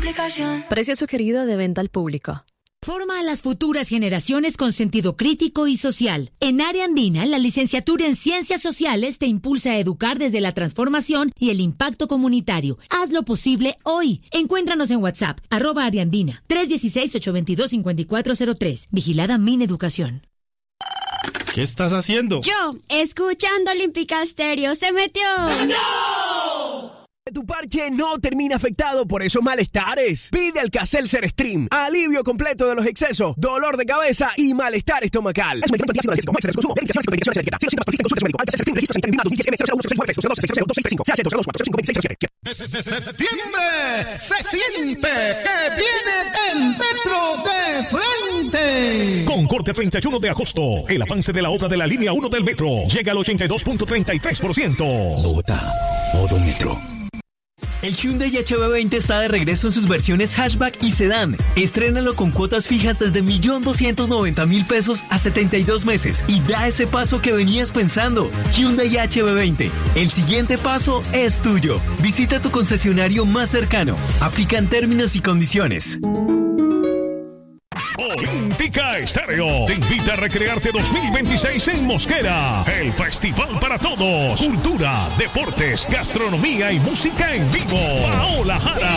complicación. Precio sugerido de venta al público. Forma a las futuras generaciones con sentido crítico y social. En Área Andina, la licenciatura en Ciencias Sociales te impulsa a educar desde la transformación y el impacto comunitario. Hazlo posible hoy. Encuéntranos en WhatsApp, @Ariandina, 316-822-5403. Vigilada Mineducación. ¿Qué estás haciendo? Yo, escuchando Olímpica Stereo, se metió. ¡No! Tu parche no termina afectado por esos malestares. Pide Alka-Seltzer Stream. Alivio completo de los excesos, dolor de cabeza y malestar estomacal. Es un medicamento antiácido consumo. Septiembre se siente que viene el metro de frente. Con corte 31 de agosto, el avance de la obra de la línea 1 del metro llega al 82.33%. Bogotá, modo metro. El Hyundai HB20 está de regreso en sus versiones hatchback y sedán. Estrénalo con cuotas fijas desde 1.290.000 pesos a 72 meses y da ese paso que venías pensando. Hyundai HB20. El siguiente paso es tuyo. Visita tu concesionario más cercano. Aplican términos y condiciones. Olímpica Estéreo te invita a recrearte 2026 en Mosquera, el festival para todos, cultura, deportes, gastronomía y música en vivo. Paola Jara